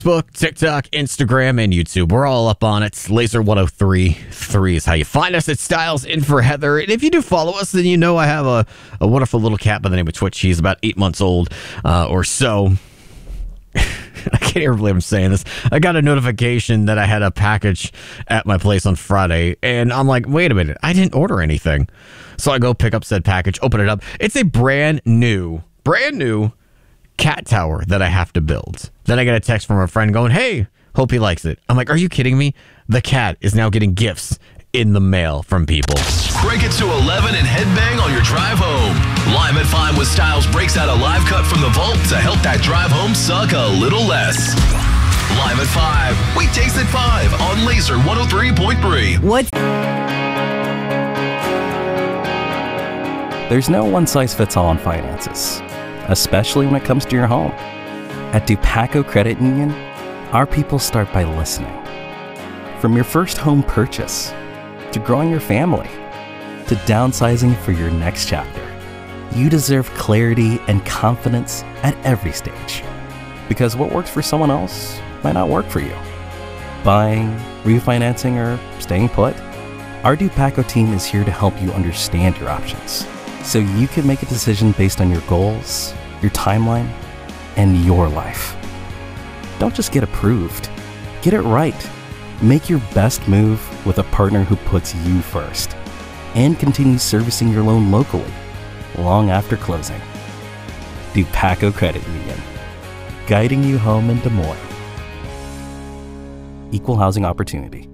Facebook, TikTok, Instagram, and YouTube. We're all up on it. Laser1033 is how you find us. It's Styles in for Heather. And if you do follow us, then you know I have a wonderful little cat by the name of Twitch. He's about 8 months old or so. I can't even believe I'm saying this. I got a notification that I had a package at my place on Friday, and I'm like, wait a minute, I didn't order anything. So I go pick up said package, open it up. It's a brand new cat tower that I have to build. Then I get a text from a friend going, hey, hope he likes it. I'm like, are you kidding me? The cat is now getting gifts in the mail from people. Crank it to 11 and headbang on your drive home. Live at 5 with Styles breaks out a live cut from the vault to help that drive home suck a little less. Live at 5, weekdays at 5 on Laser 103.3. What? There's no one-size-fits-all on finances, especially when it comes to your home. At Dupaco Credit Union, our people start by listening. From your first home purchase, to growing your family, to downsizing for your next chapter, you deserve clarity and confidence at every stage. Because what works for someone else might not work for you. Buying, refinancing, or staying put, our Dupaco team is here to help you understand your options, so you can make a decision based on your goals, your timeline, and your life. Don't just get approved. Get it right. Make your best move with a partner who puts you first and continues servicing your loan locally long after closing. Dupaco Credit Union, guiding you home in Des Moines. Equal housing opportunity.